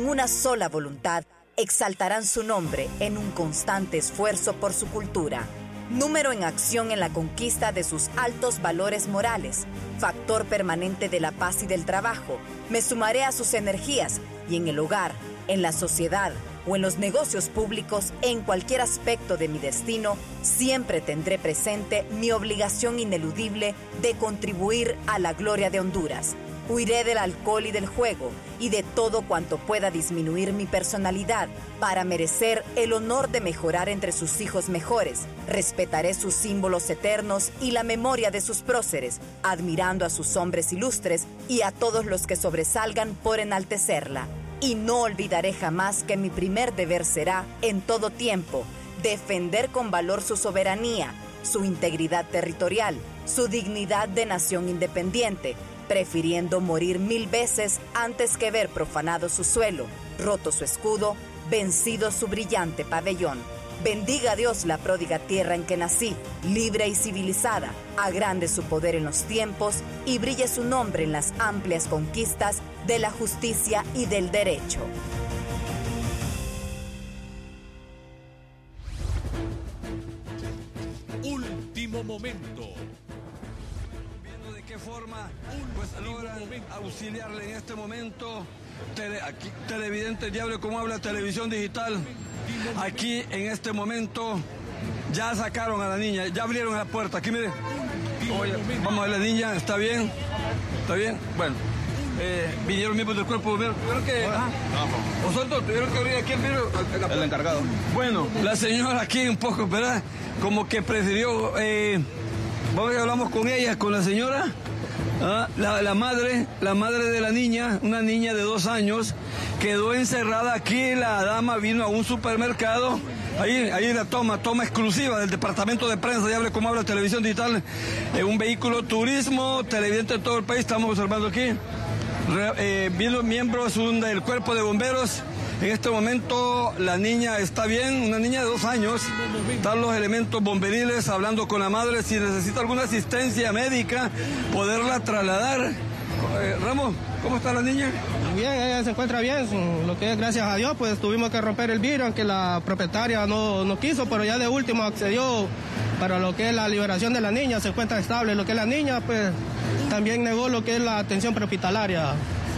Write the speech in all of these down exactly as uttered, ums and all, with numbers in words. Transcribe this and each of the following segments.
una sola voluntad, exaltarán su nombre en un constante esfuerzo por su cultura. Número en acción en la conquista de sus altos valores morales, factor permanente de la paz y del trabajo. Me sumaré a sus energías y en el hogar, en la sociedad o en los negocios públicos, en cualquier aspecto de mi destino, siempre tendré presente mi obligación ineludible de contribuir a la gloria de Honduras. Huiré del alcohol y del juego y de todo cuanto pueda disminuir mi personalidad para merecer el honor de mejorar entre sus hijos mejores. Respetaré sus símbolos eternos y la memoria de sus próceres, admirando a sus hombres ilustres y a todos los que sobresalgan por enaltecerla. Y no olvidaré jamás que mi primer deber será, en todo tiempo, defender con valor su soberanía, su integridad territorial, su dignidad de nación independiente, prefiriendo morir mil veces antes que ver profanado su suelo, roto su escudo, vencido su brillante pabellón. Bendiga a Dios la pródiga tierra en que nací, libre y civilizada, agrande su poder en los tiempos y brille su nombre en las amplias conquistas de la justicia y del derecho. Último momento. ¿De qué forma pues logran auxiliarle en este momento? Tele, aquí, televidente Diablo, ¿cómo habla televisión digital? Aquí en este momento ya sacaron a la niña, ya abrieron la puerta. Aquí mire, oye, vamos a ver la niña, ¿está bien? ¿Está bien? Bueno, eh, vinieron miembros del cuerpo bombero. ¿Tuvieron que, ah, vosotros tuvieron que abrir aquí el vidrio? El encargado. Bueno, la señora aquí un poco, ¿verdad? Como que prefirió, eh, vamos a hablamos con ella, con la señora. Ah, la, la madre, la madre de la niña, una niña de dos años, quedó encerrada aquí. La dama vino a un supermercado, ahí, ahí la toma, toma exclusiva del departamento de prensa, ya hable como habla televisión digital, eh, un vehículo turismo, televidente de todo el país, estamos observando aquí. Re, eh, vino miembros un, del cuerpo de bomberos. En este momento la niña está bien, una niña de dos años, están los elementos bomberiles hablando con la madre, si necesita alguna asistencia médica, poderla trasladar. Eh, Ramos, ¿cómo está la niña? Bien, ella se encuentra bien, lo que es gracias a Dios, pues tuvimos que romper el vidrio, aunque la propietaria no, no quiso, pero ya de último accedió para lo que es la liberación de la niña, se encuentra estable. Lo que es la niña, pues también negó lo que es la atención prehospitalaria.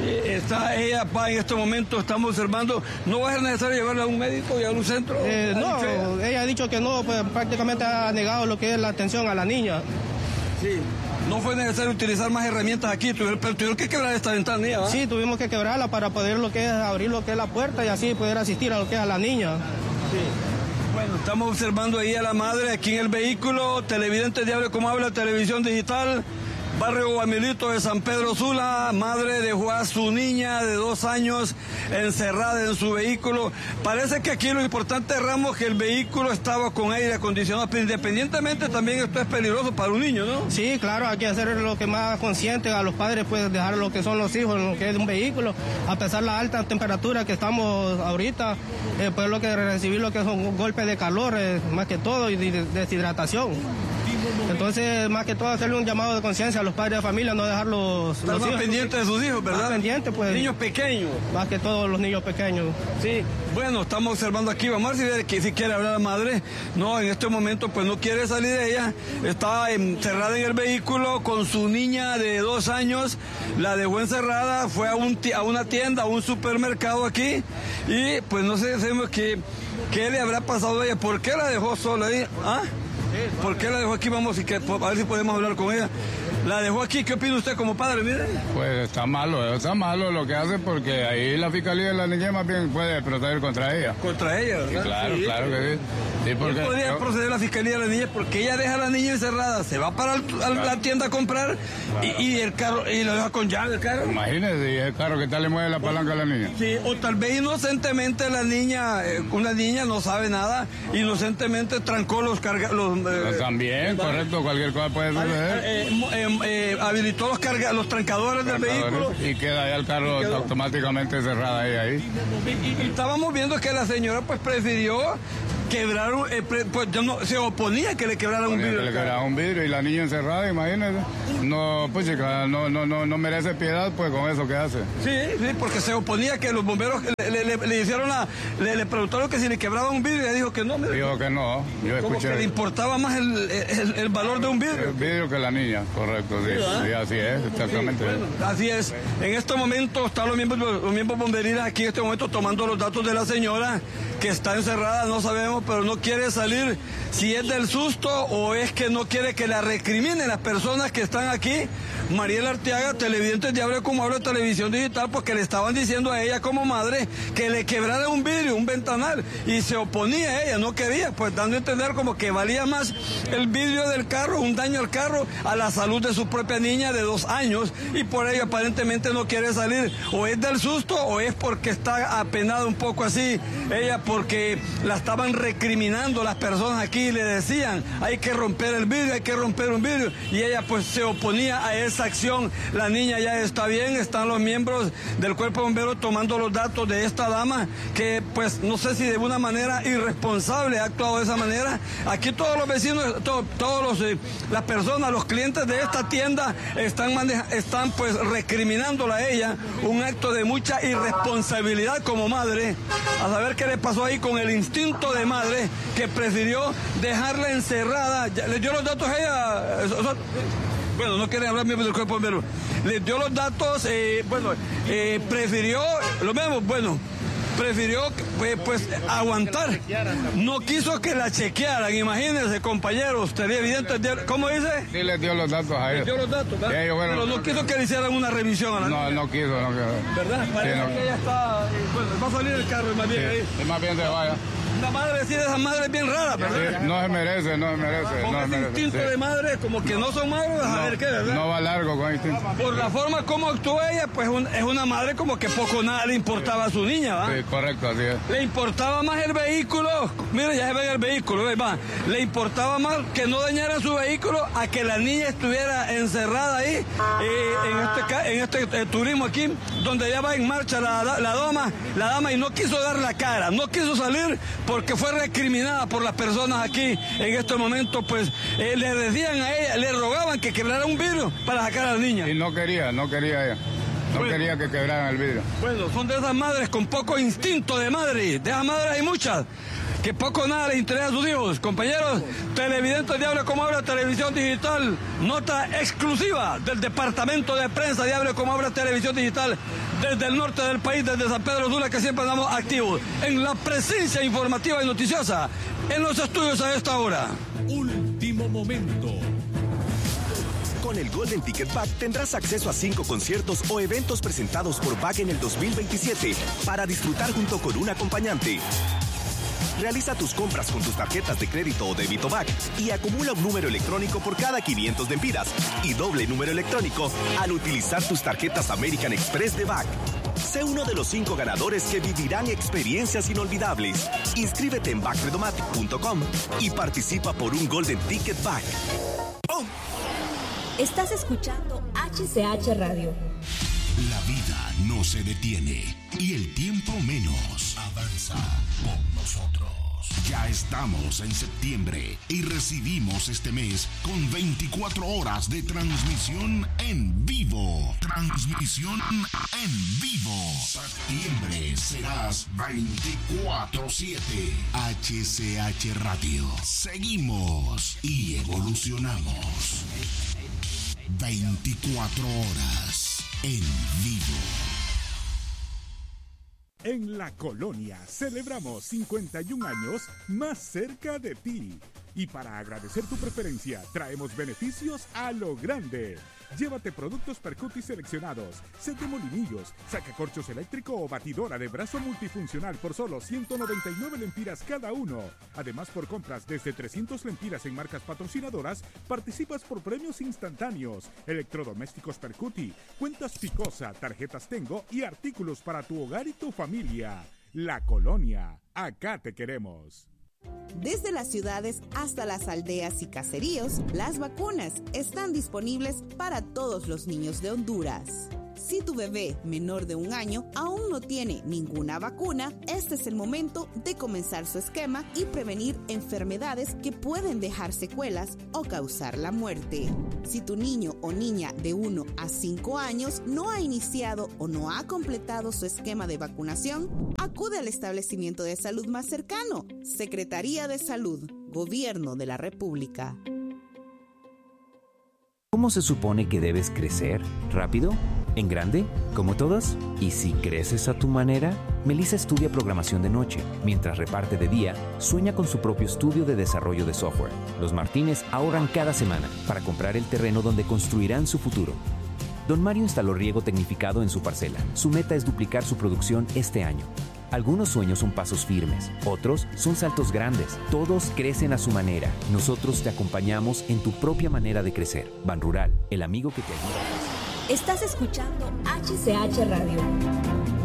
Está ella, pa, en este momento estamos observando, ¿no va a ser necesario llevarla a un médico y a un centro? Eh, no, ella? ella ha dicho que no, pues prácticamente ha negado lo que es la atención a la niña. Sí, no fue necesario utilizar más herramientas aquí, tuvieron, pero tuvieron que quebrar esta ventanilla, ¿verdad? Sí, tuvimos que quebrarla para poder lo que es abrir lo que es la puerta y así poder asistir a lo que es a la niña. Sí. Bueno, estamos observando ahí a la madre aquí en el vehículo, televidente Diablo, como habla televisión digital. Barrio Guamilito de San Pedro Sula, madre dejó a su niña de dos años encerrada en su vehículo. Parece que aquí lo importante, Ramos, que el vehículo estaba con aire acondicionado, pero independientemente también esto es peligroso para un niño, ¿no? Sí, claro, hay que hacer lo que más consciente a los padres, pues dejar lo que son los hijos, lo que es un vehículo, a pesar de la alta temperatura que estamos ahorita, eh, pues lo que recibir lo que son golpes de calor, eh, más que todo, y de deshidratación. Entonces, más que todo, hacerle un llamado de conciencia a los padres de familia, no dejarlos... Estar más pendientes de sus hijos, ¿verdad? Más pendientes, pues. Niños pequeños. Más que todos los niños pequeños. Sí. Bueno, estamos observando aquí, vamos a ver si, si quiere hablar la madre. No, en este momento, pues no quiere salir de ella. Está encerrada en el vehículo con su niña de dos años. La dejó encerrada, fue a, un, a una tienda, a un supermercado aquí. Y pues no sé, sabemos que, qué le habrá pasado a ella. ¿Por qué la dejó sola ahí? ¿Ah? ¿Por qué la dejó aquí? Vamos y que, a ver si podemos hablar con ella. La dejó aquí, ¿qué opina usted como padre? Mire. Pues está malo, está malo lo que hace porque ahí la fiscalía de la niña más bien puede proceder contra ella. Contra ella, ¿verdad? Sí, claro, sí, claro que sí. Sí, porque podría yo... proceder la fiscalía de la niña porque ella deja a la niña encerrada, se va para el, a la claro. tienda a comprar claro. y, y el carro, y lo deja con llave el carro. Imagínese, y el carro que tal le mueve la palanca a la niña. Sí, o tal vez inocentemente la niña, eh, una niña no sabe nada, inocentemente trancó los carga, los eh, también, ¿verdad? Correcto, cualquier cosa puede suceder. Eh, eh, eh, eh, habilitó los carga, los trancadores, trancadores del vehículo. Y queda ya el carro automáticamente cerrada ahí. ahí. Y, y, y estábamos viendo que la señora pues prefirió quebraron, eh, pues yo no, se oponía que le quebraran un vidrio. Que le quebraran un vidrio y la niña encerrada, imagínese. No, pues chica, no, no, no, no merece piedad pues con eso que hace. Sí, sí, porque se oponía que los bomberos le, le, le, le hicieron la, le, le preguntaron que si le quebraban un vidrio y le dijo que no. Mira, dijo que no, yo escuché. Como que le importaba más el, el, el valor de un vidrio. El vidrio que la niña, correcto, sí, sí, sí, así es, exactamente. Sí, bueno, así es. En este momento están los miembros, los miembros bomberiles aquí en este momento tomando los datos de la señora que está encerrada, no sabemos, pero no quiere salir, si es del susto o es que no quiere que la recriminen las personas que están aquí. Mariela Arteaga, televidente de Hable Como Habla Televisión Digital, porque le estaban diciendo a ella como madre que le quebrara un vidrio, un ventanal, y se oponía a ella, no quería, pues dando a entender como que valía más el vidrio del carro, un daño al carro, a la salud de su propia niña de dos años, y por ello aparentemente no quiere salir, o es del susto o es porque está apenada un poco así, ella porque la estaban recriminando las personas aquí y le decían, hay que romper el vidrio, hay que romper un vidrio, y ella pues se oponía a esa acción. La niña ya está bien, están los miembros del cuerpo de bomberos tomando los datos de esta dama que pues no sé si de una manera irresponsable ha actuado de esa manera. Aquí todos los vecinos, to, todos los eh, las personas, los clientes de esta tienda están maneja, están pues recriminándola a ella, un acto de mucha irresponsabilidad como madre, a saber qué le pasó ahí con el instinto de madre que prefirió dejarla encerrada. Ya, le dio los datos a ella. Eso, eso, bueno, no quieren hablar miembros del cuerpo bombero. Le dio los datos, eh, bueno, eh, prefirió, lo mismo, bueno, prefirió pues, pues aguantar. No quiso que la chequearan, imagínense, compañeros, sería evidente. ¿Cómo dice? Sí, le dio los datos a ella. Le dio los datos, ¿verdad? Sí, bueno, pero no quiso que le hicieran una revisión a la No, no quiso, no quiso. ¿Verdad? Parece sí, no. que ella está, eh, bueno, va a salir el carro, más bien sí, ahí. Más bien se vaya. Una madre así de esas madres bien raras, ¿verdad? Sí, no se merece, no se merece. Con no ese merece, instinto sí. de madre, como que no son madres, a no, ver qué, ¿verdad? No va largo con instinto. Por la forma como actúa ella, pues un, es una madre como que poco o nada le importaba a su niña, ¿va? Sí, correcto, así es. Le importaba más el vehículo, mire, ya se ve el vehículo, va. Le importaba más que no dañara su vehículo a que la niña estuviera encerrada ahí, eh, en este, en este eh, turismo aquí, donde ya va en marcha la, la, la dama, la dama y no quiso dar la cara, no quiso salir porque fue recriminada por las personas aquí en este momento, pues eh, le decían a ella, le rogaban que quebrara un vidrio para sacar a la niña. Y no quería, no quería ella. No bueno, quería que quebraran el vidrio. Bueno, son de esas madres con poco instinto de madre. De esas madres hay muchas que poco o nada les interesa a sus hijos. Compañeros, televidentes de Hable Como Habla Televisión Digital, nota exclusiva del Departamento de Prensa de Hable Como Habla Televisión Digital, desde el norte del país, desde San Pedro Sula, que siempre andamos activos en la presencia informativa y noticiosa en los estudios a esta hora. Último momento. Con el Golden Ticket Bag tendrás acceso a cinco conciertos o eventos presentados por Bag en el dos mil veintisiete para disfrutar junto con un acompañante. Realiza tus compras con tus tarjetas de crédito o débito Bag y acumula un número electrónico por cada quinientos de Empiras y doble número electrónico al utilizar tus tarjetas American Express de Bag. Sé uno de los cinco ganadores que vivirán experiencias inolvidables. Inscríbete en bag credomatic punto com y participa por un Golden Ticket Bag. ¡Oh! Estás escuchando H C H Radio. La vida no se detiene y el tiempo menos. Avanza con nosotros. Ya estamos en septiembre y recibimos este mes con veinticuatro horas de transmisión en vivo. Transmisión en vivo. Septiembre serás veinticuatro siete. H C H Radio. Seguimos y evolucionamos. veinticuatro horas en vivo. En La Colonia celebramos cincuenta y un años más cerca de ti. Y para agradecer tu preferencia, traemos beneficios a lo grande. Llévate productos Percuti seleccionados, set de molinillos, sacacorchos eléctrico o batidora de brazo multifuncional por solo ciento noventa y nueve lempiras cada uno. Además, por compras desde trescientas lempiras en marcas patrocinadoras, participas por premios instantáneos, electrodomésticos Percuti, cuentas Picosa, tarjetas Tengo y artículos para tu hogar y tu familia. La Colonia, acá te queremos. Desde las ciudades hasta las aldeas y caseríos, las vacunas están disponibles para todos los niños de Honduras. Si tu bebé menor de un año aún no tiene ninguna vacuna, este es el momento de comenzar su esquema y prevenir enfermedades que pueden dejar secuelas o causar la muerte. Si tu niño o niña de uno a cinco años no ha iniciado o no ha completado su esquema de vacunación, acude al establecimiento de salud más cercano. Secretaría de Salud, Gobierno de la República. ¿Cómo se supone que debes crecer? ¿Rápido? ¿En grande? ¿Como todos? ¿Y si creces a tu manera? Melissa estudia programación de noche. Mientras reparte de día, sueña con su propio estudio de desarrollo de software. Los Martínez ahorran cada semana para comprar el terreno donde construirán su futuro. Don Mario instaló riego tecnificado en su parcela. Su meta es duplicar su producción este año. Algunos sueños son pasos firmes, otros son saltos grandes. Todos crecen a su manera. Nosotros te acompañamos en tu propia manera de crecer. Ban Rural, el amigo que te ayuda a crecer. Estás escuchando H C H Radio.